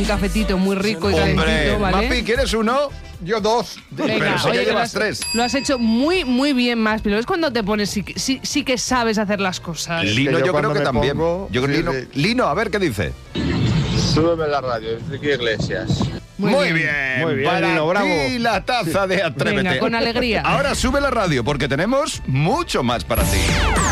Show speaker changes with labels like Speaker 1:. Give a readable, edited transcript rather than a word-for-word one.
Speaker 1: un cafetito muy rico y
Speaker 2: Hombre,
Speaker 1: calentito, ¿vale?
Speaker 2: Mapi, ¿quieres uno?
Speaker 3: Yo 2.
Speaker 1: Venga,
Speaker 2: pero si ya
Speaker 1: oye, que
Speaker 2: llevas 3.
Speaker 1: lo has hecho muy, muy bien, Maspi. Es cuando te pones, sí que sabes hacer las cosas.
Speaker 2: Lino,
Speaker 3: yo
Speaker 2: yo creo
Speaker 3: cuando
Speaker 2: que
Speaker 3: me
Speaker 2: también.
Speaker 3: pongo,
Speaker 2: Yo creo
Speaker 3: sí,
Speaker 2: Lino,
Speaker 3: sí.
Speaker 2: Lino, a ver qué dice.
Speaker 4: Súbeme la radio, Enrique Iglesias.
Speaker 2: Muy bien.
Speaker 3: Muy bien,
Speaker 2: Para
Speaker 3: Lino, bravo.
Speaker 2: ti la taza de Atrévete.
Speaker 1: Venga, con alegría.
Speaker 2: Ahora sube la radio porque tenemos mucho más para ti.